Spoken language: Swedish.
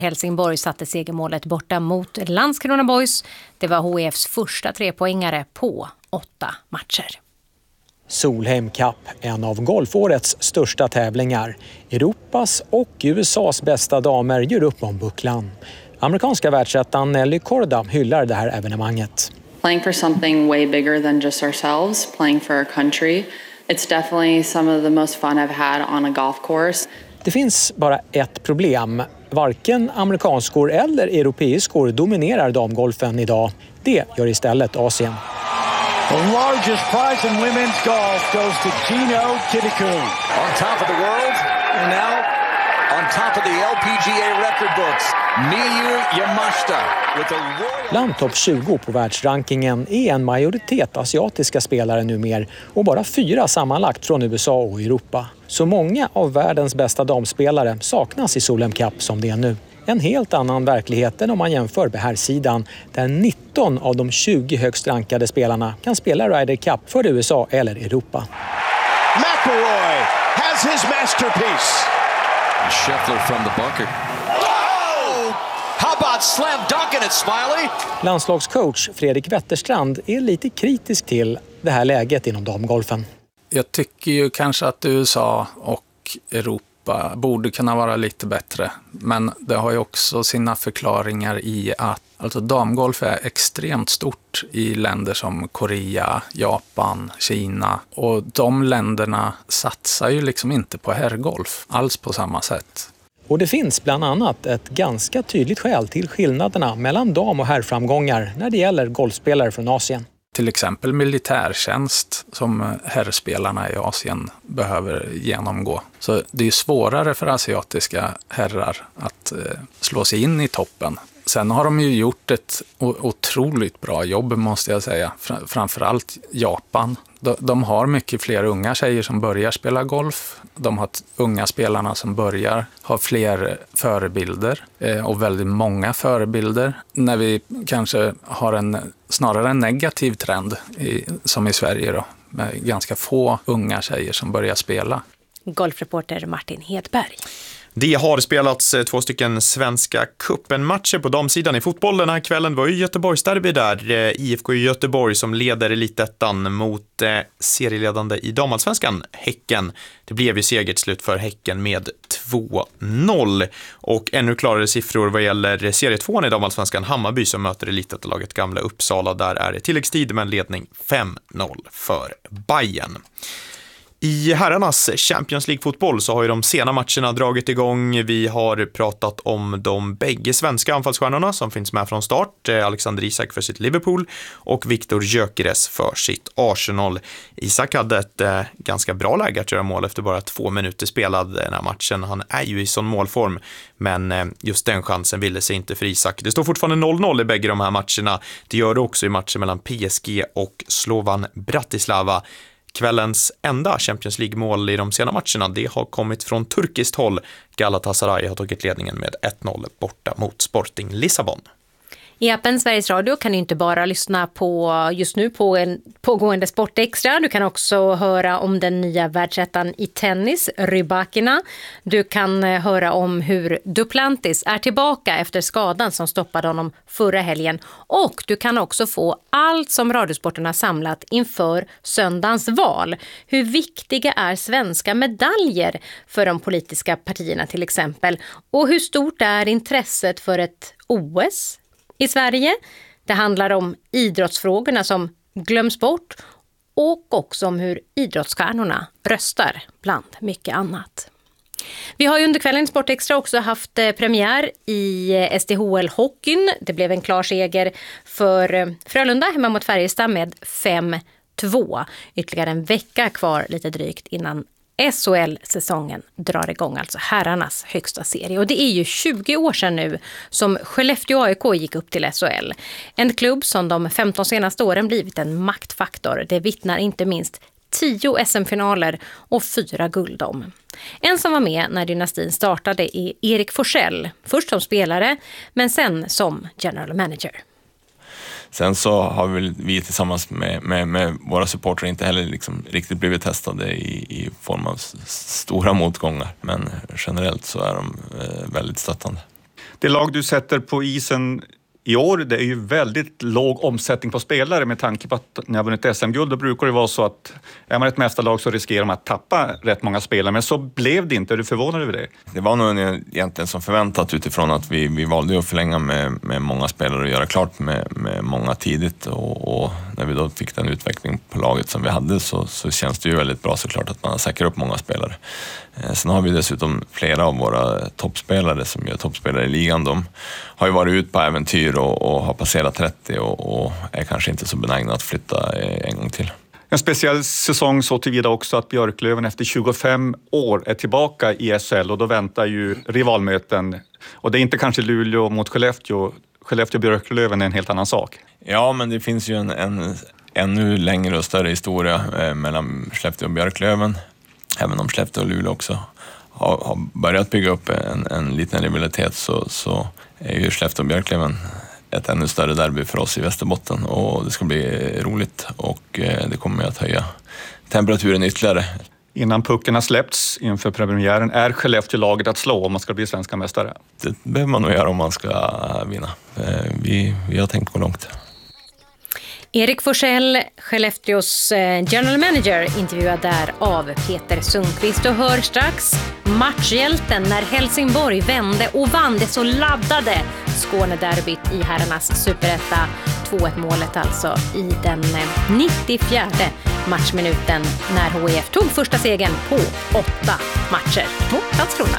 Helsingborg satte segermålet borta mot Landskrona Boys. Det var HIFs första 3-poängare på 8 matcher. Solheim Cup, en av golfårets största tävlingar. Europas och USAs bästa damer gör upp om bucklan. Amerikanska världsettan Nelly Korda hyllar det här evenemanget. Playing for something way bigger than just ourselves, playing for our country. It's definitely some of the most fun I've had on a golf course. Det finns bara ett problem. Varken amerikanskor eller europeiskor dominerar damgolfen idag. Det gör istället Asien. The largest prize in women's golf goes to Gino Kitakun. On top of the world, and now on top of the LPGA record books, Miyu Yamashita with a royal... Bland topp 20 på världsrankingen är en majoritet asiatiska spelare numera och bara 4 sammanlagt från USA och Europa. Så många av världens bästa damspelare saknas i Solheim Cup som det är nu. En helt annan verklighet än om man jämför med här sidan där 19 av de 20 högst rankade spelarna kan spela Ryder Cup för USA eller Europa. McIlroy has his masterpiece. Scheffler from the bunker. Oh! How about slam dunking it, Smiley? Landslagscoach Fredrik Wetterstrand är lite kritisk till det här läget inom damgolfen. Jag tycker ju kanske att USA och Europa borde kunna vara lite bättre. Men det har ju också sina förklaringar i att alltså damgolf är extremt stort i länder som Korea, Japan, Kina. Och de länderna satsar ju liksom inte på herrgolf alls på samma sätt. Och det finns bland annat ett ganska tydligt skäl till skillnaderna mellan dam- och herrframgångar när det gäller golfspelare från Asien. Till exempel militärtjänst som herrspelarna i Asien behöver genomgå. Så det är svårare för asiatiska herrar att slå sig in i toppen. Sen har de ju gjort ett otroligt bra jobb måste jag säga. Framförallt Japan. De har mycket fler unga tjejer som börjar spela golf. De har unga spelarna som börjar ha fler förebilder och väldigt många förebilder. När vi kanske har snarare en negativ trend som i Sverige då, med ganska få unga tjejer som börjar spela. Golfreporter Martin Hedberg. Det har spelats 2 stycken svenska cupen-matcher på damsidan i fotboll den här kvällen. Det var ju Göteborgsderby där. IFK Göteborg som leder elitettan mot serieledande i damallsvenskan Häcken. Det blev ju segerslut för Häcken med 2-0. Och ännu klarare siffror vad gäller serie 2 i damallsvenskan Hammarby som möter elitettalaget Gamla Uppsala. Där är det tilläggstid med en ledning 5-0 för Bayern. I herrarnas Champions League-fotboll så har ju de sena matcherna dragit igång. Vi har pratat om de bägge svenska anfallsstjärnorna som finns med från start. Alexander Isak för sitt Liverpool och Viktor Gyökeres för sitt Arsenal. Isak hade ett ganska bra läge att göra mål efter bara 2 minuter spelad den här matchen. Han är ju i sån målform, men just den chansen ville sig inte för Isak. Det står fortfarande 0-0 i bägge de här matcherna. Det gör det också i matchen mellan PSG och Slovan Bratislava. Kvällens enda Champions League-mål i de sena matcherna, det har kommit från turkiskt håll. Galatasaray har tagit ledningen med 1-0 borta mot Sporting Lissabon. I appen Sveriges Radio kan du inte bara lyssna på just nu på en pågående Sportextra. Du kan också höra om den nya världsettan i tennis, Rybakina. Du kan höra om hur Duplantis är tillbaka efter skadan som stoppade honom förra helgen. Och du kan också få allt som Radiosporten har samlat inför söndagens val. Hur viktiga är svenska medaljer för de politiska partierna till exempel? Och hur stort är intresset för ett OS i Sverige? Det handlar om idrottsfrågorna som glöms bort och också om hur idrottsstjärnorna röstar bland mycket annat. Vi har ju under kvällen Sportextra också haft premiär i SDHL-hockeyn. Det blev en klar seger för Frölunda hemma mot Färjestad med 5-2. Ytterligare en vecka kvar lite drygt innan SHL-säsongen drar igång, alltså herrarnas högsta serie. Och det är ju 20 år sedan nu som Skellefteå AIK gick upp till SHL. En klubb som de 15 senaste åren blivit en maktfaktor. Det vittnar inte minst 10 SM-finaler och 4 guld om. En som var med när dynastin startade är Erik Forsell. Först som spelare, men sen som general manager. Sen så har vi tillsammans med våra supportrar inte heller liksom riktigt blivit testade i form av stora motgångar. Men generellt så är de väldigt stöttande. Det lag du sätter på isen i år, det är ju väldigt låg omsättning på spelare med tanke på att när jag vunnit SM-guld då brukar det vara så att är man ett mästarlag så riskerar man att tappa rätt många spelare, men så blev det inte. Är du förvånad över det? Det var nog egentligen som förväntat utifrån att vi valde att förlänga med många spelare och göra klart med många tidigt och när vi då fick den utveckling på laget som vi hade så känns det ju väldigt bra såklart att man säkrar upp många spelare. Sen har vi dessutom flera av våra toppspelare som är toppspelare i ligan. De har ju varit ut på äventyr och har passerat 30 och är kanske inte så benägna att flytta en gång till. En speciell säsong så tillvida också att Björklöven efter 25 år är tillbaka i SHL och då väntar ju rivalmöten. Och det är inte kanske Luleå mot Skellefteå. Skellefteå-Björklöven är en helt annan sak. Ja, men det finns ju en ännu längre och större historia mellan Skellefteå och Björklöven. Även om Skellefteå och Luleå också har börjat bygga upp en liten rivalitet så är ju Skellefteå och Björklöven ett ännu större derby för oss i Västerbotten och det ska bli roligt och det kommer att höja temperaturen ytterligare. Innan pucken har släppts inför premiären, är Skellefteå-laget att slå om man ska bli svenska mästare? Det behöver man nog göra om man ska vinna. Vi har tänkt gå långt. Erik Forsell, Skellefteås general manager, intervjuad där av Peter Sundqvist. Och hör strax matchhjälten när Helsingborg vände och vann det så laddade Skånederbyt i herrarnas superetta. 2-1-målet alltså i den 94 matchminuten när HIF tog första segern på 8 matcher mot Landskrona.